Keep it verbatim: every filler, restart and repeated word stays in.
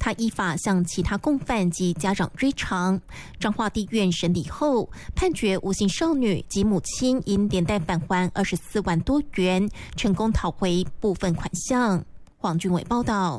他依法向其他共犯及家长追偿。彰化地院审理后判决吴姓少女及母亲因连带返还二十四万多元，成功讨回部分款项。黄俊伟报道。